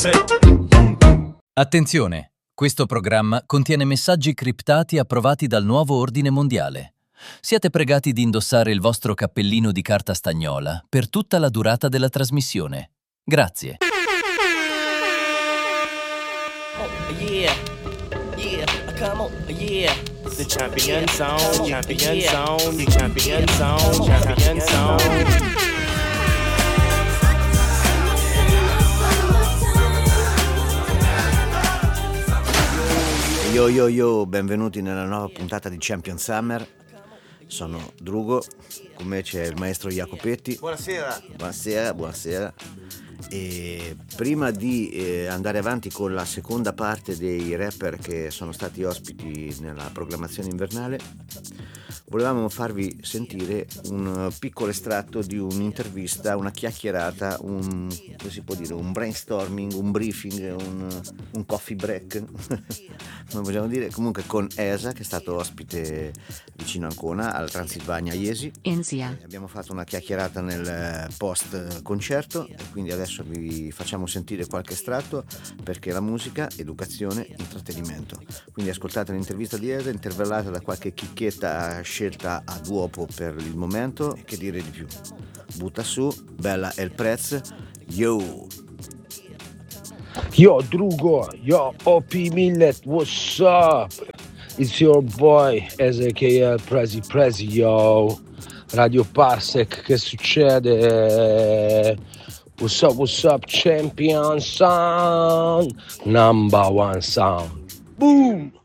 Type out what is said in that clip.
Attenzione! Questo programma contiene messaggi criptati approvati dal nuovo ordine mondiale. Siete pregati di indossare il vostro cappellino di carta stagnola per tutta la durata della trasmissione. Grazie. Oh, yeah. Yeah, come on, yeah. The champion sound, champion sound, the champion sound, champion sound. Yo, benvenuti nella nuova puntata di Champion Summer. Sono Drugo, con me c'è il maestro Jacopetti. Buonasera. E prima di andare avanti con la seconda parte dei rapper che sono stati ospiti nella programmazione invernale, volevamo farvi sentire un piccolo estratto di un'intervista, una chiacchierata, come si può dire, un brainstorming, un briefing, un coffee break, come vogliamo dire, comunque con Esa, che è stato ospite vicino Ancona, al Transilvania Iesi. Abbiamo fatto una chiacchierata nel post concerto e quindi adesso vi facciamo sentire qualche estratto, perché la musica, educazione, intrattenimento. Quindi ascoltate l'intervista di Esa, intervellata da qualche chicchetta scelta a duopo per il momento. Che dire di più? Butta su, bella è il prezzo. Yo Drugo, yo OP Millet, what's up? It's your boy SKL Prezi, yo. Radio Passek, che succede? What's up, champion sound? Number one sound. Boom!